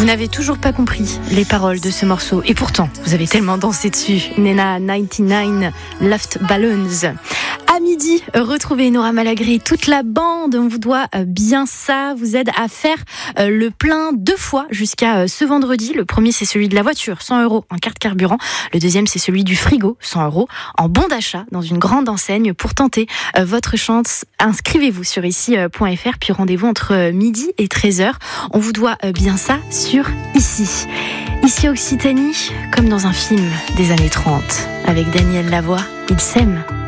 Vous n'avez toujours pas compris les paroles de ce morceau. Et pourtant, vous avez tellement dansé dessus. Nena 99 Loft Balloons. À midi, retrouvez Nora Malagré, toute la bande. On vous doit bien ça. Vous aide à faire le plein 2 fois jusqu'à ce vendredi. Le premier, c'est celui de la voiture, 100 € en carte carburant. Le deuxième, c'est celui du frigo, 100 € en bon d'achat dans une grande enseigne. Pour tenter votre chance, inscrivez-vous sur ici.fr, puis rendez-vous entre midi et 13h. On vous doit bien ça sur Ici. Ici Occitanie, comme dans un film des années 30, avec Daniel Lavoie, ils s'aiment.